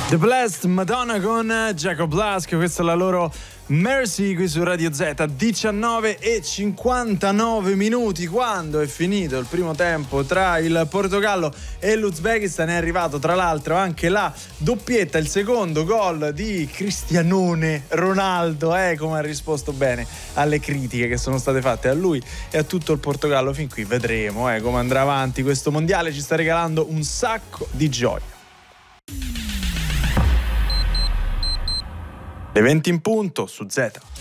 The Blessed Madonna con Jacob Blask, questa è la loro Mercy qui su Radio Z. 19:59 quando è finito il primo tempo tra il Portogallo e l'Uzbekistan. È arrivato tra l'altro anche la doppietta, il secondo gol di Cristianone Ronaldo, come ha risposto bene alle critiche che sono state fatte a lui e a tutto il Portogallo. Fin qui vedremo come andrà avanti questo mondiale, ci sta regalando un sacco di gioia. Le 20 in punto su Z.